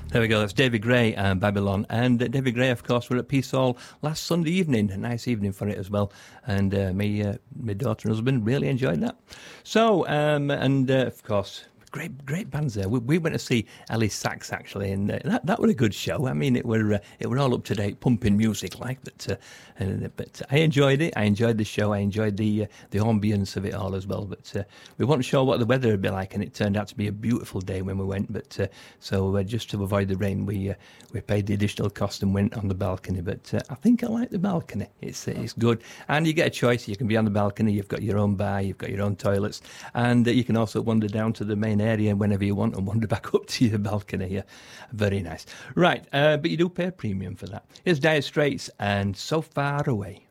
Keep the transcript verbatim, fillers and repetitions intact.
There we go. That's David Gray and Babylon. And uh, David Gray, of course, were at Peace Hall last Sunday evening. A nice evening for it as well. And uh, me, uh, my daughter and husband really enjoyed that. So, um, and uh, of course, great great bands there. We, we went to see Ellie Sachs, actually, and uh, that that was a good show. I mean, it were uh, it were all up to date, pumping music like, but uh, and, but I enjoyed it. I enjoyed the show. I enjoyed the uh, the ambience of it all as well. But uh, we weren't sure what the weather would be like, and it turned out to be a beautiful day when we went. But uh, so uh, just to avoid the rain, we uh, we paid the additional cost and went on the balcony. But uh, I think I like the balcony. It's uh, it's good, and you get a choice. You can be on the balcony. You've got your own bar. You've got your own toilets, and uh, you can also wander down to the main area whenever you want and wander back up to your balcony. Yeah, very nice. Right, uh, but you do pay a premium for that. Here's Dire Straits and So Far Away.